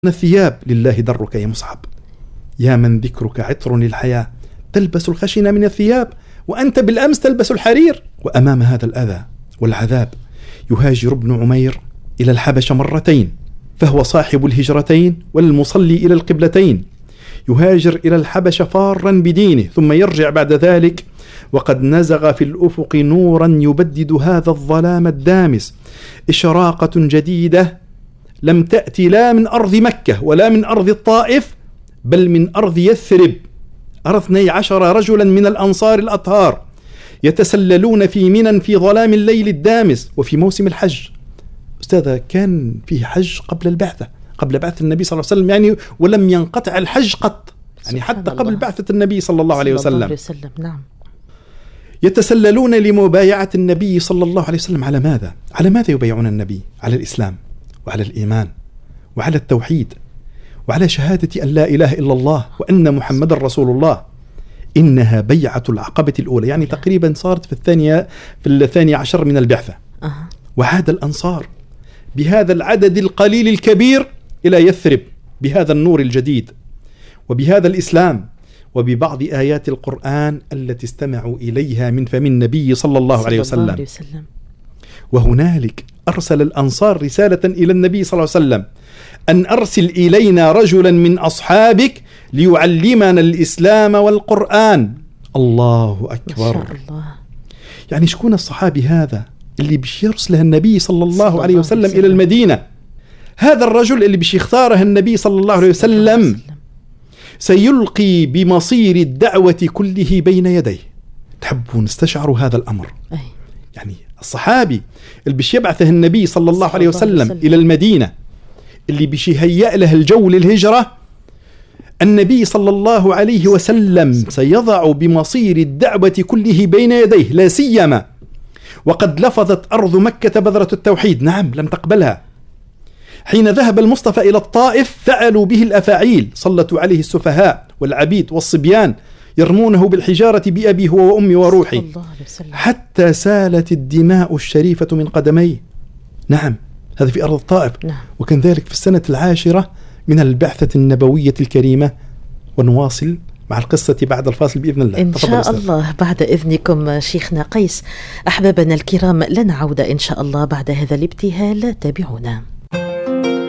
الثياب لله درك يا مصعب، يا من ذكرك عطر للحياة، تلبس الخشن من الثياب وأنت بالأمس تلبس الحرير. وأمام هذا الأذى والعذاب يهاجر ابن عمير إلى الحبشة مرتين، فهو صاحب الهجرتين والمصلي إلى القبلتين. يهاجر إلى الحبشة فارا بدينه، ثم يرجع بعد ذلك وقد نزغ في الأفق نورا يبدد هذا الظلام الدامس، إشراقة جديدة لم تأتي لا من أرض مكة ولا من أرض الطائف، بل من أرض يثرب. 12 رجلا من الأنصار الأطهار يتسللون في منى في ظلام الليل الدامس وفي موسم الحج. أستاذ، كان فيه حج قبل البعثة، قبل بعثة النبي صلى الله عليه وسلم يعني، ولم ينقطع الحج قط يعني حتى قبل بعثة النبي صلى الله عليه وسلم. نعم. يتسللون لمبايعة النبي صلى الله عليه وسلم على ماذا؟ على ماذا يبايعون النبي؟ على الإسلام وعلى الإيمان وعلى التوحيد وعلى شهادة أن لا إله إلا الله وأن محمد رسول الله. إنها بيعة العقبة الأولى، يعني تقريبا صارت في الثانية عشر من البعثة. وعاد الأنصار بهذا العدد القليل الكبير إلى يثرب بهذا النور الجديد وبهذا الإسلام وببعض آيات القرآن التي استمعوا إليها من فم النبي صلى الله عليه وسلم. وهنالك أرسل الأنصار رسالة إلى النبي صلى الله عليه وسلم أن أرسل إلينا رجلا من أصحابك ليعلمنا الإسلام والقرآن. الله أكبر. ما شاء الله. يعني شكون الصحابي هذا اللي بيش يرسله النبي صلى الله عليه وسلم إلى المدينة؟ هذا الرجل اللي بيش يختاره النبي صلى الله عليه وسلم سيلقي بمصير الدعوة كله بين يديه. تحبون استشعروا هذا الأمر؟ يعني الصحابي اللي بيش يبعثه النبي صلى الله عليه وسلم إلى المدينة، اللي بيش يهيئ له الجو للهجرة، النبي صلى الله عليه وسلم سيضع بمصير الدعوة كله بين يديه، لا سيما وقد لفظت أرض مكة بذرة التوحيد، نعم لم تقبلها. حين ذهب المصطفى إلى الطائف فعلوا به الأفاعيل، سلطوا عليه السفهاء والعبيد والصبيان يرمونه بالحجارة بأبي هو وأمي وروحي، حتى سالت الدماء الشريفة من قدميه. نعم، هذا في أرض الطائف. وكان ذلك في السنة 10 من البعثة النبوية الكريمة. ونواصل مع القصة بعد الفاصل بإذن الله إن شاء الله. بعد إذنكم شيخنا قيس. أحبابنا الكرام، لن نعود إن شاء الله بعد هذا الابتهال، تابعونا.